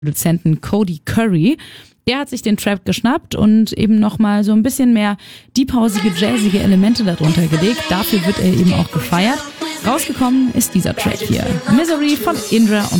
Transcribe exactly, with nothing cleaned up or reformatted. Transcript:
Produzenten Cody Curry. Der hat sich den Track geschnappt und eben nochmal so ein bisschen mehr deephausige, jazzige Elemente darunter gelegt. Dafür wird er eben auch gefeiert. Rausgekommen ist dieser Track hier. Misery von Indra und